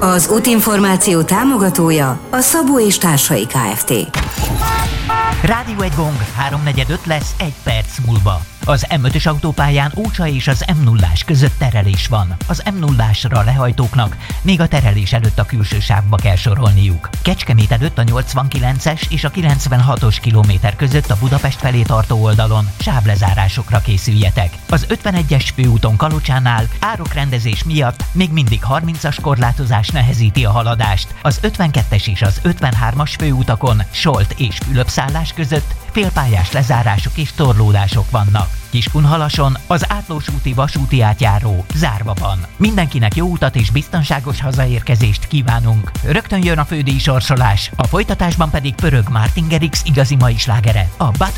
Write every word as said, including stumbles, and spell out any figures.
Az útinformáció támogatója a Szabó és Társai Kft. Rádió egy gong, háromnegyed öt lesz egy perc múlva. Az em ötös autópályán Ócsa és az em nullás között terelés van. Az em nullásra lehajtóknak még a terelés előtt a külső sávba kell sorolniuk. Kecskemét előtt a nyolcvankilences és a kilencvenhatos kilométer között a Budapest felé tartó oldalon sávlezárásokra készüljetek. Az ötvenegyes főúton Kalocsánál árokrendezés miatt még mindig harmincas korlátozás nehezíti a haladást. Az ötvenkettes és az ötvenhármas főutakon Solt és Fülöpszállás között félpályás lezárások és torlódások vannak. Kiskunhalason az Átlós úti vasúti átjáró zárva van. Mindenkinek jó utat és biztonságos hazaérkezést kívánunk. Rögtön jön a fődíj sorsolás, a folytatásban pedig pörög Martin Garrix igazi mai slágere, a